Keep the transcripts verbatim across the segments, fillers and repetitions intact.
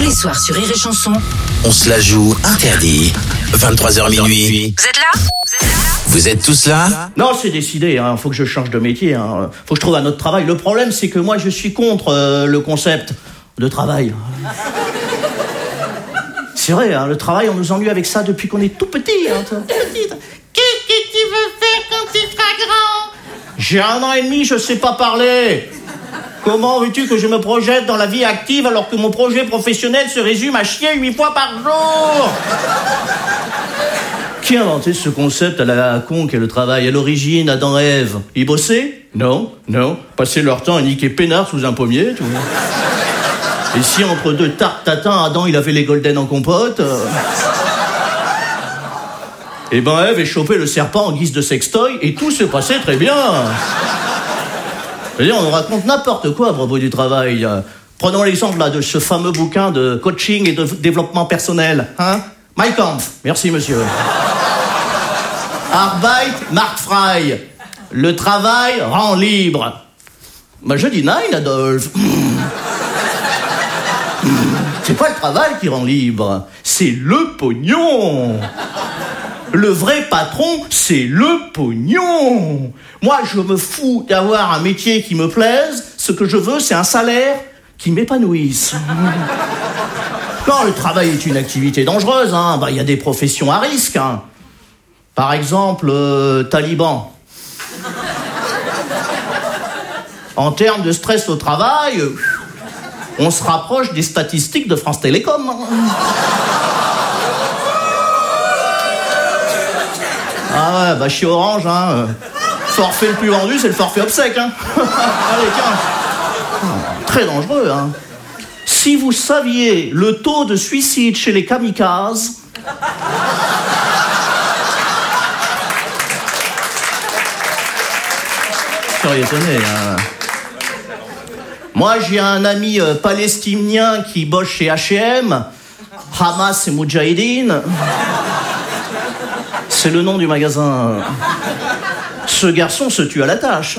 les soirs sur Rire et Chanson. On se la joue interdit. vingt-trois heures minuit. Vous êtes là ? Vous êtes là ? Vous êtes tous là ? Non, c'est décidé, hein. Faut que je change de métier, hein. Faut que je trouve un autre travail. Le problème, c'est que moi, je suis contre euh, le concept de travail. C'est vrai, hein, le travail, on nous ennuie avec ça depuis qu'on est tout petit. Hein, tout petit. Qu'est-ce que tu veux faire quand tu seras grand ? J'ai un an et demi, je sais pas parler. Comment veux-tu que je me projette dans la vie active alors que mon projet professionnel se résume à chier huit fois par jour ? Qui a inventé ce concept à la con qu'est le travail ? À l'origine, Adam et Ève, ils bossaient ? Non, non. Passaient leur temps à niquer peinard sous un pommier, tout. Et si entre deux tartes tatin, Adam, il avait les golden en compote euh... Et ben Ève chopé le serpent en guise de sextoy et tout se passait très bien. C'est-à-dire, on nous raconte n'importe quoi à propos du travail. Prenons l'exemple là de ce fameux bouquin de coaching et de développement personnel. Hein ? Mein Kampf. Merci, monsieur. Arbeit macht frei. Le travail rend libre. Bah, je dis nein, Adolphe. C'est pas le travail qui rend libre, c'est le pognon. Le vrai patron, c'est le pognon. Moi, je me fous d'avoir un métier qui me plaise. Ce que je veux, c'est un salaire qui m'épanouisse. Non, le travail est une activité dangereuse. Hein. Bah, y a des professions à risque. Hein. Par exemple, euh, taliban. En termes de stress au travail, euh, on se rapproche des statistiques de France Télécom. Ah ouais, bah chez Orange, hein. Forfait le plus vendu, c'est le forfait obsèque, hein. Allez, tiens. Très dangereux, hein. Si vous saviez le taux de suicide chez les kamikazes... Vous seriez étonné, hein. Moi, j'ai un ami euh, palestinien qui bosse chez H et M. Hamas et Moudjahidine. C'est le nom du magasin. Ce garçon se tue à la tâche.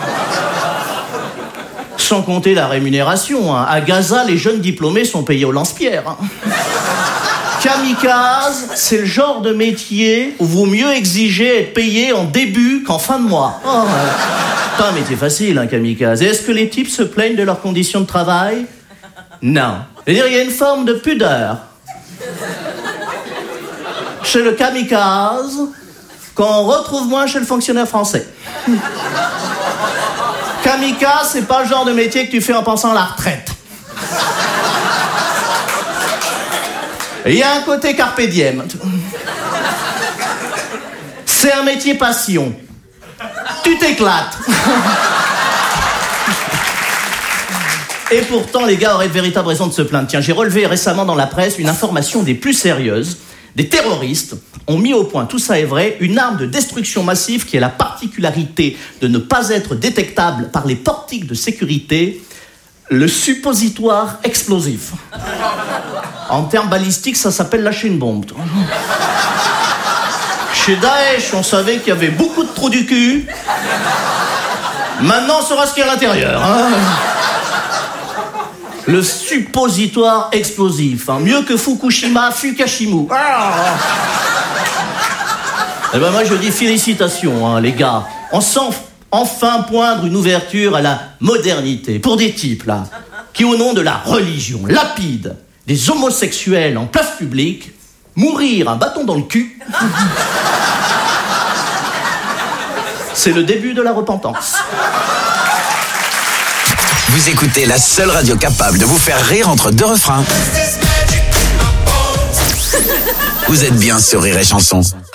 Sans compter la rémunération. Hein. À Gaza, les jeunes diplômés sont payés au lance-pierre. Hein. Kamikaze, c'est le genre de métier où vaut mieux exiger être payé en début qu'en fin de mois. Oh, ouais. Pas un métier facile, hein, kamikaze. Et est-ce que les types se plaignent de leurs conditions de travail ? Non. C'est-à-dire, il y a une forme de pudeur chez le kamikaze qu'on retrouve moins chez le fonctionnaire français. Kamikaze, c'est pas le genre de métier que tu fais en pensant à la retraite. Il y a un côté carpe diem. C'est un métier passion. Tu t'éclates. Et pourtant, les gars auraient de véritables raisons de se plaindre. Tiens, j'ai relevé récemment dans la presse une information des plus sérieuses. Des terroristes ont mis au point, tout ça est vrai, une arme de destruction massive qui a la particularité de ne pas être détectable par les portiques de sécurité, le suppositoire explosif. En termes balistiques, ça s'appelle lâcher une bombe. Chez Daesh, on savait qu'il y avait beaucoup de trous du cul. Maintenant, on saura ce qu'il y a à l'intérieur. Hein. Le suppositoire explosif. Hein. Mieux que Fukushima, Fukashimu. Ah. Eh ben moi, je dis félicitations, hein, les gars. On sent enfin poindre une ouverture à la modernité. Pour des types, là, qui au nom de la religion lapide des homosexuels en place publique, mourir un bâton dans le cul, c'est le début de la repentance. Vous écoutez la seule radio capable de vous faire rire entre deux refrains. Vous êtes bien sur Rire et Chanson.